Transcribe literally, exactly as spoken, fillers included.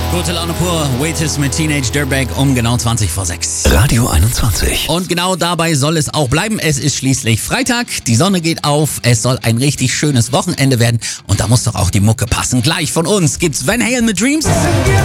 Gute Laune pur, Waitis mit Teenage Dirtbag um genau zwanzig vor sechs. Radio einundzwanzig. Und genau dabei soll es auch bleiben. Es ist schließlich Freitag, die Sonne geht auf, es soll ein richtig schönes Wochenende werden und da muss doch auch die Mucke passen. Gleich von uns gibt's Van Halen mit Dreams.